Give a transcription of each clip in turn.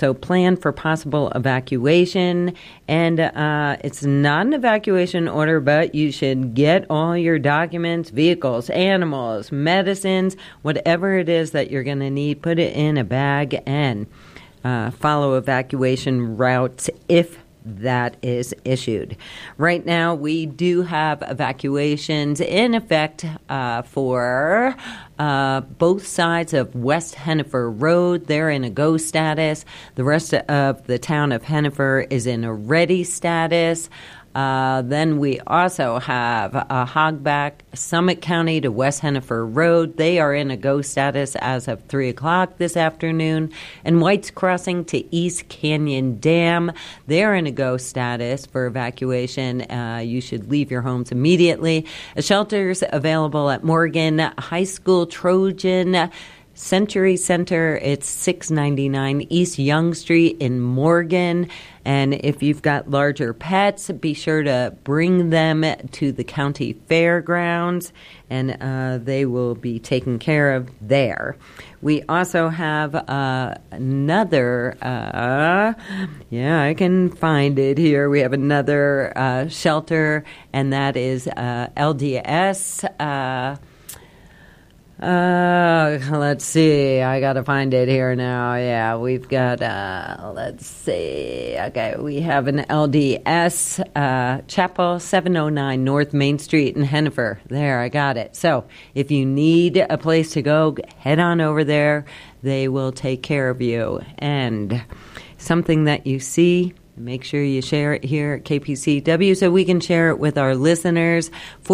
So plan for possible evacuation. And it's not an evacuation order, but you should get all your documents, vehicles, animals, medicines, whatever it is that you're going to need, put it in a bag and follow evacuation routes if that is issued. Right now, we do have evacuations in effect for both sides of West Hennifer Road. They're in a go status. The rest of the town of Hennifer is in a ready status. Then we also have Hogback, Summit County to West Hennifer Road. They are in a go status as of 3 o'clock this afternoon. And White's Crossing to East Canyon Dam, they're in a go status for evacuation. You should leave your homes immediately. Shelters available at Morgan High School, Trojan, Century Center. It's 699 East Young Street in Morgan. And if you've got larger pets, be sure to bring them to the county fairgrounds, and they will be taken care of there. We also have another, I can find it here. We have another shelter, and that is LDS. Let's see. I got to find it here now. Yeah, we've got, let's see. Okay, we have an LDS Chapel, 709 North Main Street in Hennifer. There, I got it. So if you need a place to go, head on over there. They will take care of you. And something that you see, make sure you share it here at KPCW so we can share it with our listeners.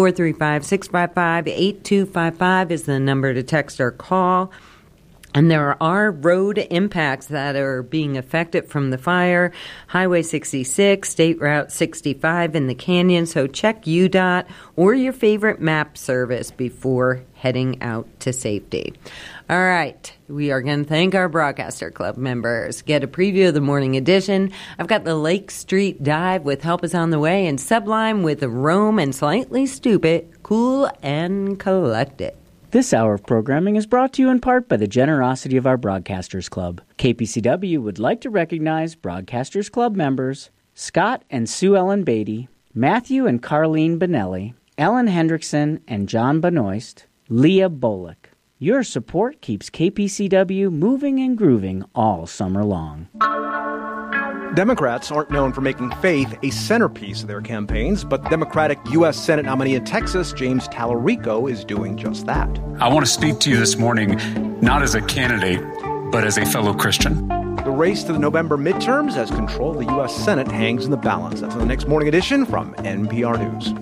435-655-8255 is the number to text or call. And there are road impacts that are being affected from the fire. Highway 66, State Route 65 in the canyon. So check UDOT or your favorite map service before heading out to safety. All right. We are going to thank our Broadcaster Club members. Get a preview of the morning edition. I've got the Lake Street Dive with Help Is on the Way and Sublime with Rome and Slightly Stupid, Cool and Collected. This hour of programming is brought to you in part by the generosity of our Broadcasters Club. KPCW would like to recognize Broadcasters Club members Scott and Sue Ellen Beatty, Matthew and Carlene Benelli, Ellen Hendrickson and John Benoist, Leah Bolick. Your support keeps KPCW moving and grooving all summer long. Democrats aren't known for making faith a centerpiece of their campaigns, but Democratic U.S. Senate nominee in Texas, James Tallarico, is doing just that. I want to speak to you this morning, not as a candidate, but as a fellow Christian. The race to the November midterms as control of the U.S. Senate hangs in the balance. That's on the next morning edition from NPR News.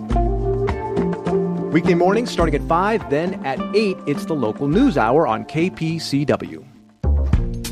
Weekday mornings starting at 5, then at 8, it's the local news hour on KPCW.